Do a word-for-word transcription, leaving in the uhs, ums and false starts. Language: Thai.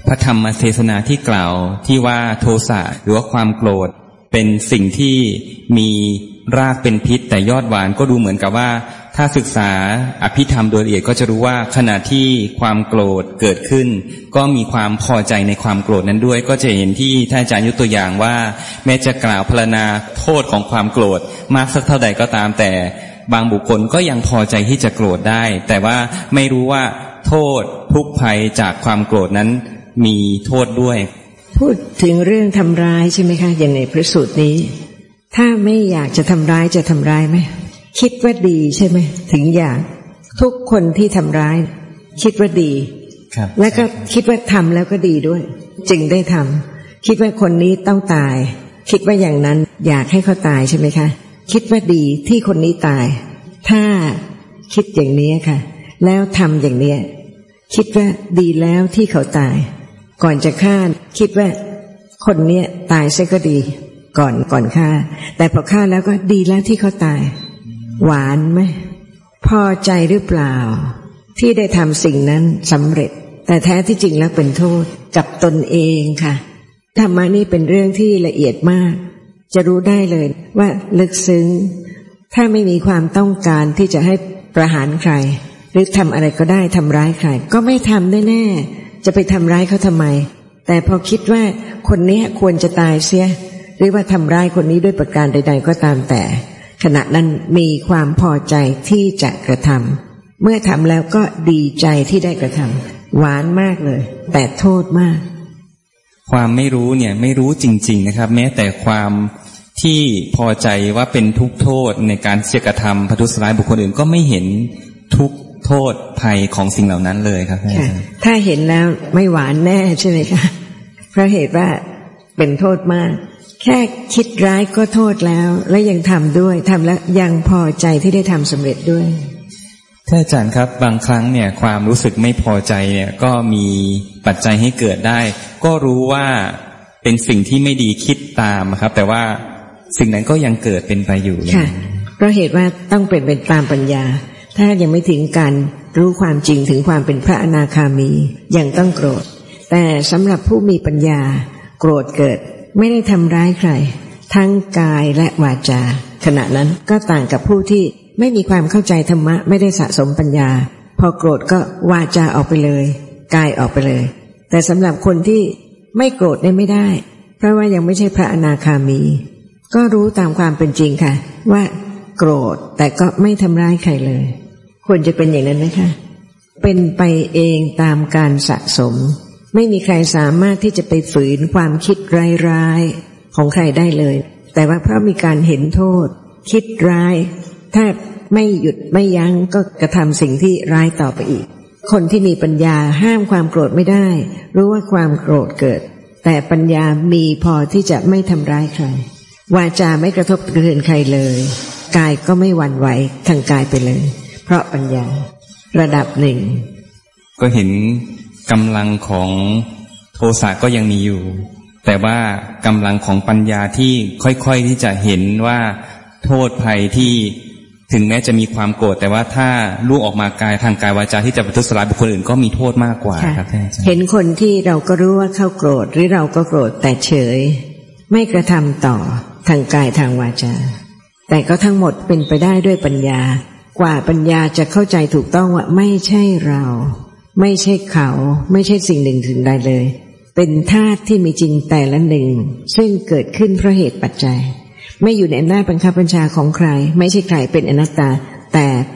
พระธรรมเทศนาที่กล่าวที่ว่าโทสะหรือว่าความโกรธเป็นสิ่งที่มีรากเป็นพิษแต่ยอดหวานก็ดูเหมือนกับว่าถ้าศึกษาอภิธรรมโดยละเอียดก็จะรู้ว่าขณะที่ความโกรธเกิดขึ้นก็มีความพอใจในความโกรธนั้นด้วยก็จะเห็นที่ท่านอาจารย์ยกตัวอย่างว่าแม้จะกล่าวพรรณนาโทษของความโกรธมากสักเท่าใดก็ตามแต่บางบุคคลก็ยังพอใจที่จะโกรธได้แต่ว่าไม่รู้ว่าโทษทุกข์ภัยจากความโกรธนั้นมีโทษด้วยพูดถึงเรื่องทำร้ายใช่ไหมคะอย่างในพระสูตรนี้ถ้าไม่อยากจะทำร้ายจะทำร้ายไหมคิดว่าดีใช่ไหมถึงอยากทุกคนที่ทำร้ายคิดว่าดีแล้วก็คิดว่าทำแล้วก็ดีด้วยจึงได้ทำคิดว่าคนนี้ต้องตายคิดว่าอย่างนั้นอยากให้เขาตายใช่ไหมคะคิดว่าดีที่คนนี้ตายถ้าคิดอย่างนี้ค่ะแล้วทำอย่างนี้คิดว่าดีแล้วที่เขาตายก่อนจะฆ่าคิดว่าคนเนี้ยตายซะก็ดีก่อนก่อนฆ่าแต่พอฆ่าแล้วก็ดีแล้วที่เขาตายหวานไหมพอใจหรือเปล่าที่ได้ทำสิ่งนั้นสำเร็จแต่แท้ที่จริงแล้วเป็นโทษกับตนเองค่ะธรรมะนี่เป็นเรื่องที่ละเอียดมากจะรู้ได้เลยว่าลึกซึ้งถ้าไม่มีความต้องการที่จะให้ประหารใครหรือทำอะไรก็ได้ทำร้ายใครก็ไม่ทำแน่ๆจะไปทำร้ายเขาทำไมแต่พอคิดว่าคนนี้ควรจะตายเสียหรือว่าทำร้ายคนนี้ด้วยประการใดๆก็ตามแต่ขณะนั้นมีความพอใจที่จะกระทำเมื่อทำแล้วก็ดีใจที่ได้กระทำหวานมากเลยแต่โทษมากความไม่รู้เนี่ยไม่รู้จริงๆนะครับแม้แต่ความที่พอใจว่าเป็นทุกโทษในการเสียกระทำประทุษร้ายบุคคลอื่นก็ไม่เห็นทุกโทษภัยของสิ่งเหล่านั้นเลยครับถ้าเห็นแล้วไม่หวานแน่ใช่ไหมคะเพราะเหตุว่าเป็นโทษมากแค่คิดร้ายก็โทษแล้วและยังทำด้วยทำแล้วยังพอใจที่ได้ทำสำเร็จด้วยท่านอาจารย์ครับบางครั้งเนี่ยความรู้สึกไม่พอใจเนี่ยก็มีปัจจัยให้เกิดได้ก็รู้ว่าเป็นสิ่งที่ไม่ดีคิดตามครับแต่ว่าสิ่งนั้นก็ยังเกิดเป็นไปอยู่ค่ะเพราะเหตุว่าต้องเป็นเป็นตามปัญญาถ้ายังไม่ถึงการรู้ความจริงถึงความเป็นพระอนาคามียังต้องโกรธแต่สำหรับผู้มีปัญญาโกรธเกิดไม่ได้ทำร้ายใครทั้งกายและวาจาขณะนั้นก็ต่างกับผู้ที่ไม่มีความเข้าใจธรรมะไม่ได้สะสมปัญญาพอโกรธก็วาจาออกไปเลยกายออกไปเลยแต่สำหรับคนที่ไม่โกรธได้ไม่ได้เพราะว่ายังไม่ใช่พระอนาคามีก็รู้ตามความเป็นจริงค่ะว่าโกรธแต่ก็ไม่ทำร้ายใครเลยควรจะเป็นอย่างนั้นไหมคะเป็นไปเองตามการสะสมไม่มีใครสามารถที่จะไปฝืนความคิดร้ายๆของใครได้เลยแต่ว่าเพราะมีการเห็นโทษคิดร้ายถ้าไม่หยุดไม่ยั้งก็กระทำสิ่งที่ร้ายต่อไปอีกคนที่มีปัญญาห้ามความโกรธไม่ได้รู้ว่าความโกรธเกิดแต่ปัญญามีพอที่จะไม่ทำร้ายใครวาจาไม่กระทบกระเทือนใครเลยกายก็ไม่หวั่นไหวทางกายไปเลยเพราะปัญญาระดับหนึ่งก็เห็นกำลังของโทสะก็ยังมีอยู่แต่ว่ากำลังของปัญญาที่ค่อยๆที่จะเห็นว่าโทษภัยที่ถึงแม้จะมีความโกรธแต่ว่าถ้าลูกออกมากายทางกายวาจาที่จะประทุษร้ายบุคคลอื่นก็มีโทษมากกว่าครับท่านอาจารย์เห็นคนที่เราก็รู้ว่าเขาโกรธหรือเราก็โกรธแต่เฉยไม่กระทำต่อทางกายทางวาจาแต่ก็ทั้งหมดเป็นไปได้ด้วยปัญญากว่าปัญญาจะเข้าใจถูกต้องว่าไม่ใช่เราไม่ใช่เขาไม่ใช่สิ่งหนึ่งถึงใดเลยเป็นธาตุที่มีจริงแต่ละหนึ่งซึ่งเกิดขึ้นเพราะเหตุปัจจัยไม่อยู่ในอำนาจบังคับบัญชาของใครไม่ใช่ใครเป็นอนัตตาแต่